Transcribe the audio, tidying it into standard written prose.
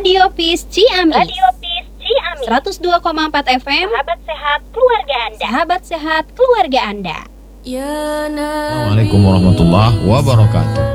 Radio Peace Ciamis. Radio Peace Ciamis. 102,4 FM. Sahabat sehat keluarga Anda. Sahabat sehat keluarga Anda. Assalamualaikum warahmatullahi wabarakatuh.